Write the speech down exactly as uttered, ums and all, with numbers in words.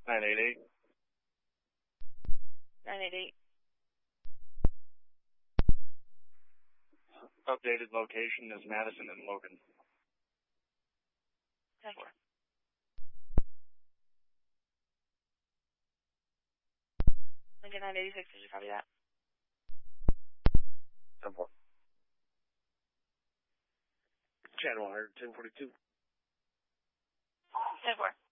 nine eight eight. nine eight eight. Updated location is Madison and Logan. ten four. Lincoln nine eighty-six, did you copy that? ten four. Channel one hundred, ten forty-two. ten four.